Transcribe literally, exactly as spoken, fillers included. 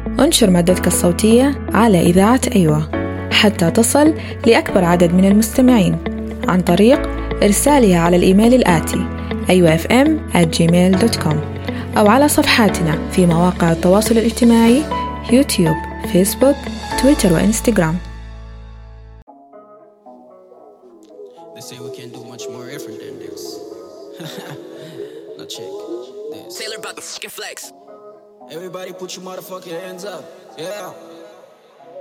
انشر مادتك الصوتية على إذاعة أيوة حتى تصل لأكبر عدد من المستمعين عن طريق إرسالها على الإيميل الآتي أيوة إف إم آت جيميل دوت كوم أو على صفحاتنا في مواقع التواصل الاجتماعي يوتيوب، فيسبوك، تويتر وإنستغرام. They say we can't do much more different than this. Now check this. Taylor about the fucking flex. Everybody put your motherfucking hands up. Yeah.